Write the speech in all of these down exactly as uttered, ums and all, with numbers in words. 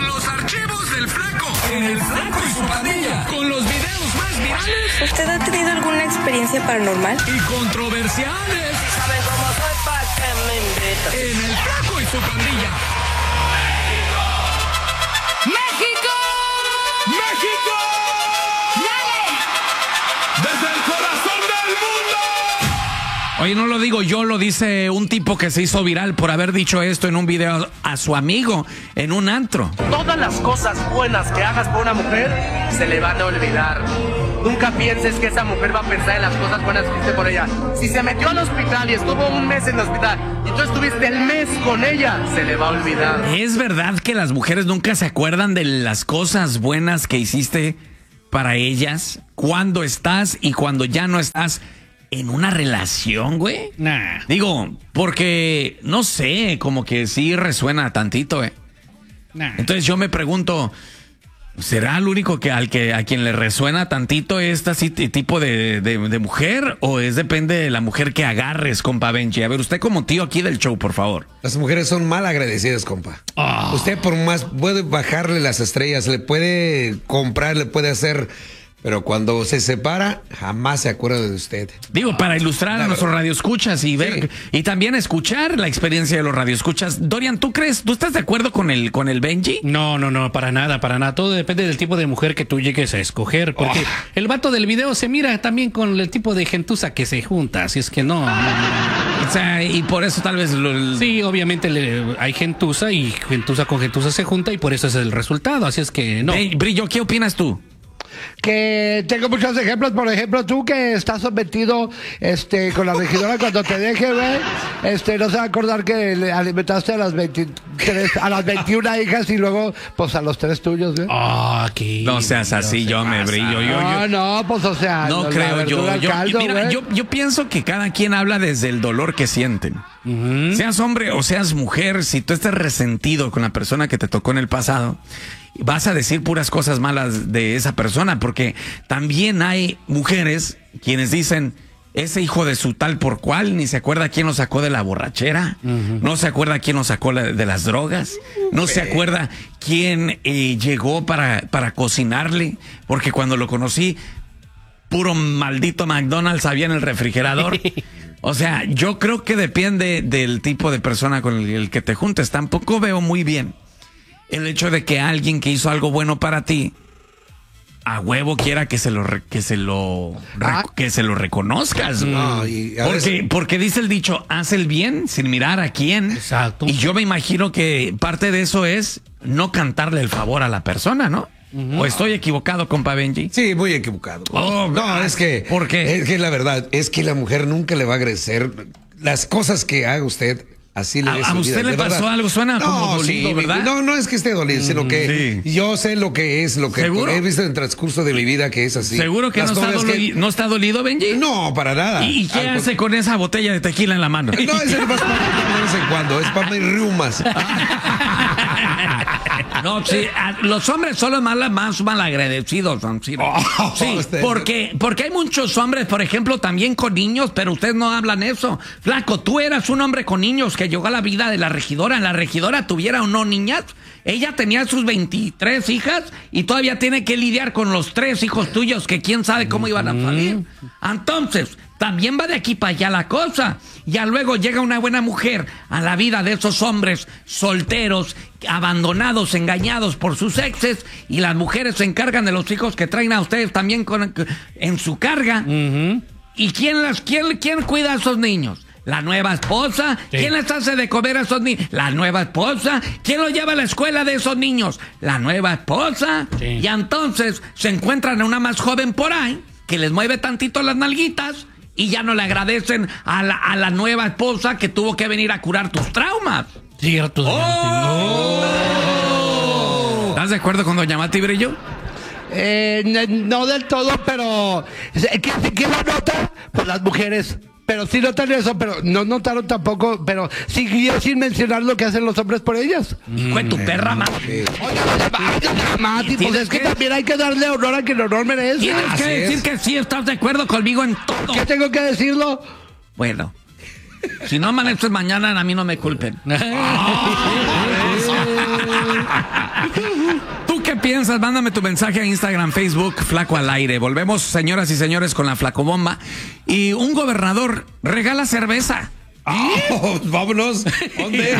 con los archivos del Flaco. En el Flaco y su pandilla. Con los videos más virales. ¿Usted ha tenido alguna experiencia paranormal? Y controversiales. ¿Saben cómo soy pa' que me invitan? En el Flaco y su pandilla. ¡México! ¡México! ¡Dale! ¡Desde el corazón del mundo! Oye, no lo digo yo, lo dice un tipo que se hizo viral por haber dicho esto en un video a su amigo en un antro. Todas las cosas buenas que hagas por una mujer se le van a olvidar. Nunca pienses que esa mujer va a pensar en las cosas bueas que hiciste por ella. Si se metió al hospital y estuvo un mes en el hospital y tú estuviste el mes con ella, se le va a olvidar. ¿Es verdad que las mujeres nunca se acuerdan de las cosas buenas que hiciste para ellas cuando estás y cuando ya no estás en una relación, güey? Nah. Digo, porque, no sé, como que sí resuena tantito, eh. Nah. Entonces yo me pregunto, ¿será el único que al que a quien le resuena tantito este así, tipo de, de, de mujer? ¿O es depende de la mujer que agarres, compa Benji? A ver, usted como tío aquí del show, por favor. Las mujeres son mal agradecidas, compa. Oh. Usted por más puede bajarle las estrellas, le puede comprar, le puede hacer... Pero cuando se separa, jamás se acuerda de usted. Digo, para ilustrar La a nuestros verdad. radioescuchas y ver, Sí. y también escuchar la experiencia de los radioescuchas. Dorian, ¿tú crees, tú estás de acuerdo con el, con el Benji? No, no, no, para nada, para nada. Todo depende del tipo de mujer que tú llegues a escoger. Porque Oh. el vato del video se mira también con el tipo de gentuza que se junta. Así es que no. no, no. O sea, y por eso tal vez... Lo, el- Sí, obviamente le- hay gentuza y gentuza con gentuza se junta y por eso es el resultado. Así es que no. Ben- Brillo, ¿qué opinas tú? Que tengo muchos ejemplos, por ejemplo, tú que estás sometido este, con la regidora cuando te deje, güey, este, no se va a acordar que le alimentaste a las veintitrés, a las veintiuna hijas y luego, pues a los tres tuyos, güey. Ah, qué No seas así, yo me brillo. Yo, No, yo, no, pues o sea, no la creo verdura yo. al Yo, caldo, mira, güey. yo, yo pienso que cada quien habla desde el dolor que sienten. Seas hombre o seas mujer, si tú estás resentido con la persona que te tocó en el pasado, vas a decir puras cosas malas de esa persona, porque también hay mujeres quienes dicen, ese hijo de su tal por cual ni se acuerda quién lo sacó de la borrachera, no se acuerda quién lo sacó la- de las drogas, no se acuerda quién eh, llegó para, para cocinarle, porque cuando lo conocí, puro maldito McDonald's había en el refrigerador. O sea, yo creo que depende del tipo de persona con el, el que te juntes. Tampoco veo muy bien el hecho de que alguien que hizo algo bueno para ti a huevo quiera que se lo re- que se lo re- Ah. que se lo reconozcas. No, y a porque, veces- porque dice el dicho, haz el bien sin mirar a quién. Exacto. Y yo me imagino que parte de eso es no cantarle el favor a la persona, ¿no? ¿O estoy equivocado, compa Benji? Sí, muy equivocado. Oh, no, es que... ¿por qué? Es que la verdad, es que la mujer nunca le va a agradecer las cosas que haga usted. Así le ¿A- dé a su usted vida, le de pasó verdad. algo? Suena como dolido, sí, ¿verdad? No, no es que esté dolido, sino que sí. yo sé lo que es, lo que ¿Seguro? he visto en el transcurso de mi vida que es así. ¿Seguro que, no Las está, cosas doli- que- no está dolido, Benji? No, para nada. ¿Y, y qué Al hace con esa botella de tequila en la mano? No, ese no es para de vez en cuando, es para mis riumas. No, sí, a- los hombres son los mal, más malagradecidos, don Ciro. Oh, Sí, usted- porque, porque hay muchos hombres, por ejemplo, también con niños, pero ustedes no hablan eso. Flaco, tú eras un hombre con niños que llegó a la vida de la regidora. La regidora tuviera o no niñas, ella tenía sus veintitrés hijas y todavía tiene que lidiar con los tres hijos tuyos que quién sabe cómo iban a salir. Entonces, también va de aquí para allá la cosa. Ya luego llega una buena mujer a la vida de esos hombres solteros, abandonados, engañados por sus exes, y las mujeres se encargan de los hijos que traen a ustedes también con, en su carga. ¿Y quién, las, quién, quién cuida a esos niños? La nueva esposa. Sí. ¿Quién les hace de comer a esos niños? La nueva esposa. ¿Quién los lleva a la escuela de esos niños? La nueva esposa. Sí. Y entonces se encuentran a una más joven por ahí que les mueve tantito las nalguitas y ya no le agradecen a la, a la nueva esposa que tuvo que venir a curar tus traumas. Cierto. ¡Oh! ¿Estás de acuerdo con doña Mati Brillo? Eh, n- no del todo, pero ¿quién, quién lo nota? Pues las mujeres. Pero sí notan eso, pero no notaron tampoco, pero siguió sin mencionar lo que hacen los hombres por ellas. Hijo de tu perra, ma. Oiga, oiga, Mati, pues Tienes es que que- también hay que darle honor a quien honor merece. Tienes Así que decir es. que sí estás de acuerdo conmigo en todo. ¿Qué tengo que decirlo? Bueno, si no amaneces mañana, a mí no me culpen. ¿Tú qué piensas? Mándame tu mensaje a Instagram, Facebook, Flaco al Aire. Volvemos, señoras y señores, con la Flacobomba. Y un gobernador regala cerveza. Oh, vámonos. ¿Dónde?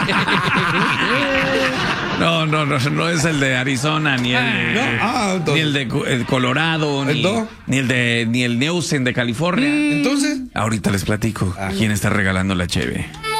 No, no, no, no es el de Arizona, ni el de, ¿No? Ah, ni el de el Colorado, ni, ¿No? ni el de ni el Newsom de California. Entonces, Ahorita les platico quién está regalando la cheve.